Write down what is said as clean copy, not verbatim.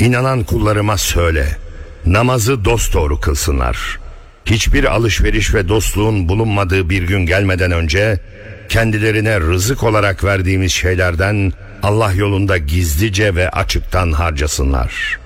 İnanan kullarıma söyle, namazı dosdoğru kılsınlar. Hiçbir alışveriş ve dostluğun bulunmadığı bir gün gelmeden önce kendilerine rızık olarak verdiğimiz şeylerden Allah yolunda gizlice ve açıktan harcasınlar.